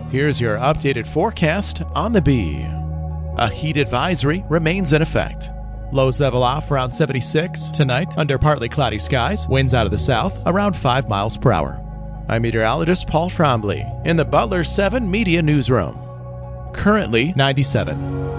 Here's your updated forecast on the Bee. A heat advisory remains in effect. Lows level off around 76 tonight under partly cloudy skies, winds out of the south around 5 miles per hour. I'm meteorologist Paul Trombley in the Butler 7 Media Newsroom. Currently 97.